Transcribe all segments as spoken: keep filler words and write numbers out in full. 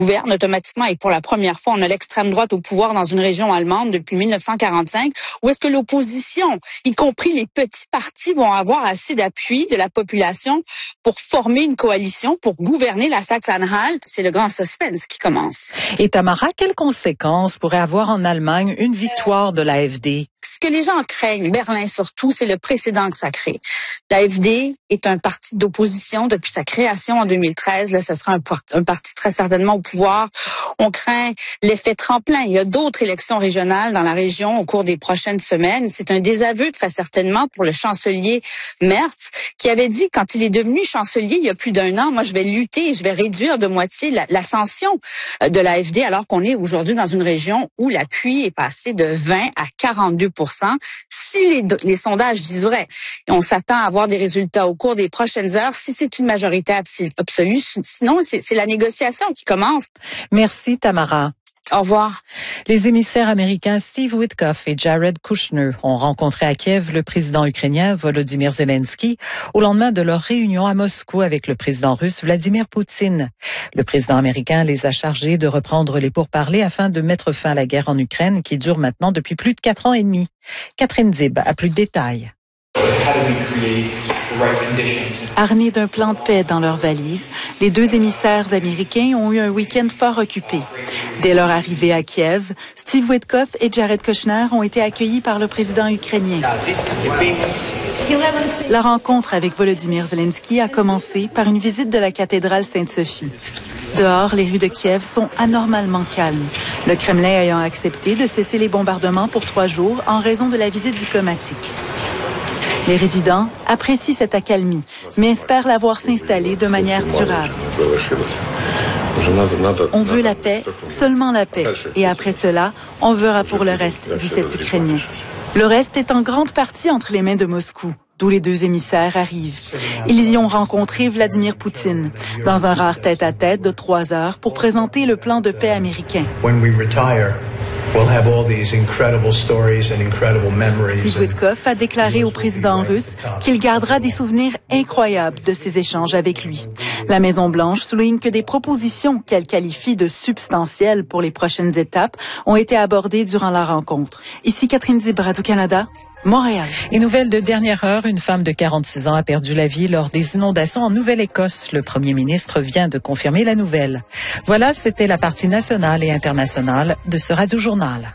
gouverne automatiquement et pour la première fois, on a l'extrême droite au pouvoir dans une région allemande depuis mille neuf cent quarante-cinq, ou est-ce que l'opposition, y compris les petits partis, vont avoir assez d'appui de la population pour former une coalition, pour gouverner la Saxe-Anhalt? C'est le grand suspense qui commence. Et Tamara, quelles conséquences pourrait avoir en Allemagne une victoire de l'A F D? Ce que les gens craignent, Berlin surtout, c'est le précédent que ça crée. L'A F D est un parti d'opposition depuis sa création en deux mille treize. Là, ce sera un, un parti très certainement au pouvoir. On craint l'effet tremplin. Il y a d'autres élections régionales dans la région au cours des prochaines semaines. C'est un désaveu très certainement pour le chancelier Merz, qui avait dit quand il est devenu chancelier il y a plus d'un an, moi je vais lutter et je vais réduire de moitié l'ascension de l'A F D, alors qu'on est aujourd'hui dans une région où l'appui est passé de vingt à quarante-deux pour cent. Si les, les sondages disent vrai, et on s'attend à avoir des résultats au cours des prochaines heures, si c'est une majorité absolue, sinon c'est la négociation qui commence. Merci Tamara. Au revoir. Les émissaires américains Steve Witkoff et Jared Kushner ont rencontré à Kiev le président ukrainien Volodymyr Zelensky au lendemain de leur réunion à Moscou avec le président russe Vladimir Poutine. Le président américain les a chargés de reprendre les pourparlers afin de mettre fin à la guerre en Ukraine qui dure maintenant depuis plus de quatre ans et demi. Catherine Zib a plus de détails. Armés d'un plan de paix dans leurs valises, les deux émissaires américains ont eu un week-end fort occupé. Dès leur arrivée à Kiev, Steve Witkoff et Jared Kushner ont été accueillis par le président ukrainien. La rencontre avec Volodymyr Zelensky a commencé par une visite de la cathédrale Sainte-Sophie. Dehors, les rues de Kiev sont anormalement calmes, le Kremlin ayant accepté de cesser les bombardements pour trois jours en raison de la visite diplomatique. Les résidents apprécient cette accalmie, mais espèrent la voir s'installer de manière durable. On veut la paix, seulement la paix. Et après cela, on verra pour le reste, dit cet Ukrainien. Le reste est en grande partie entre les mains de Moscou, d'où les deux émissaires arrivent. Ils y ont rencontré Vladimir Poutine, dans un rare tête-à-tête de trois heures pour présenter le plan de paix américain. Steve Witkoff a déclaré au président russe qu'il gardera des souvenirs incroyables de ces échanges avec lui. La Maison-Blanche souligne que des propositions qu'elle qualifie de substantielles pour les prochaines étapes ont été abordées durant la rencontre. Ici Catherine Zib, Radio-Canada, Montréal. Et nouvelle de dernière heure, une femme de quarante-six ans a perdu la vie lors des inondations en Nouvelle-Écosse. Le premier ministre vient de confirmer la nouvelle. Voilà, c'était la partie nationale et internationale de ce Radio-Journal.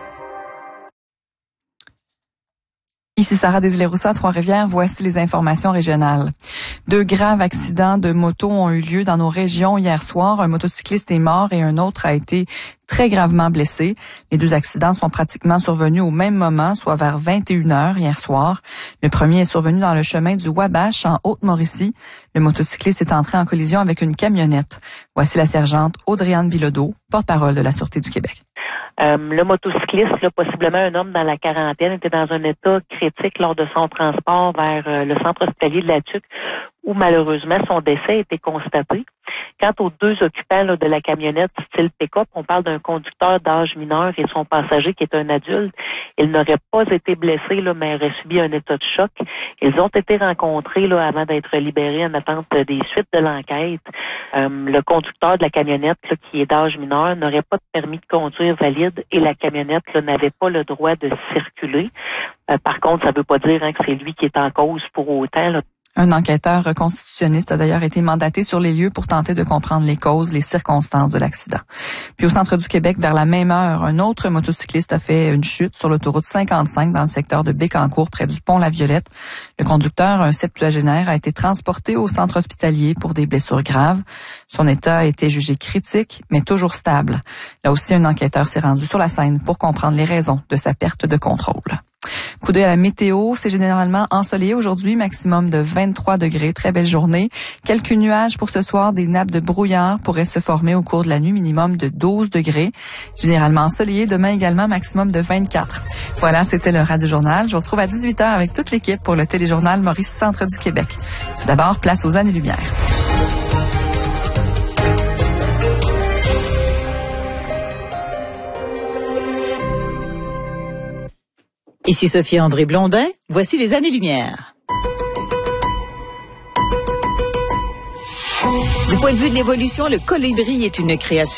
Ici Sarah Desilets-Rousseau à Trois-Rivières. Voici les informations régionales. Deux graves accidents de moto ont eu lieu dans nos régions hier soir. Un motocycliste est mort et un autre a été très gravement blessé. Les deux accidents sont pratiquement survenus au même moment, soit vers vingt et une heures hier soir. Le premier est survenu dans le chemin du Wabash en Haute-Mauricie. Le motocycliste est entré en collision avec une camionnette. Voici la sergente Audrey-Anne Bilodeau, porte-parole de la Sûreté du Québec. Euh, le motocycliste, là, possiblement un homme dans la quarantaine, était dans un état critique lors de son transport vers euh, le centre hospitalier de la Tuque, où malheureusement son décès a été constaté. Quant aux deux occupants là, de la camionnette style pick-up, on parle d'un conducteur d'âge mineur et son passager qui est un adulte. Il n'aurait pas été blessé, là, mais aurait subi un état de choc. Ils ont été rencontrés là, avant d'être libérés en attente des suites de l'enquête. Euh, le conducteur de la camionnette, là, qui est d'âge mineur, n'aurait pas de permis de conduire valide et la camionnette là, n'avait pas le droit de circuler. Euh, par contre, ça ne veut pas dire hein, que c'est lui qui est en cause pour autant. Là. Un enquêteur constitutionniste a d'ailleurs été mandaté sur les lieux pour tenter de comprendre les causes, les circonstances de l'accident. Puis au centre du Québec, vers la même heure, un autre motocycliste a fait une chute sur l'autoroute cinquante-cinq dans le secteur de Bécancour, près du pont La Violette. Le conducteur, un septuagénaire, a été transporté au centre hospitalier pour des blessures graves. Son état a été jugé critique, mais toujours stable. Là aussi, un enquêteur s'est rendu sur la scène pour comprendre les raisons de sa perte de contrôle. Coup d'œil à la météo, c'est généralement ensoleillé aujourd'hui, maximum de vingt-trois degrés, très belle journée. Quelques nuages pour ce soir, des nappes de brouillard pourraient se former au cours de la nuit, minimum de douze degrés. Généralement ensoleillé, demain également maximum de vingt-quatre. Voilà, c'était le Radio-Journal. Je vous retrouve à dix-huit heures avec toute l'équipe pour le téléjournal Maurice Centre du Québec. Tout d'abord, place aux années-lumière. Ici Sophie-André Blondin, voici les années-lumière. Du point de vue de l'évolution, le colibri est une créature